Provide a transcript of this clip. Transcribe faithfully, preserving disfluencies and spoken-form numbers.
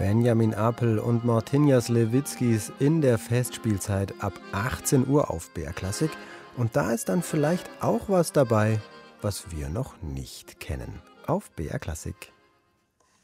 Benjamin Apel und Martinjas Lewitzkis in der Festspielzeit ab achtzehn Uhr auf B R Klassik. Und da ist dann vielleicht auch was dabei, was wir noch nicht kennen. Auf B R Klassik.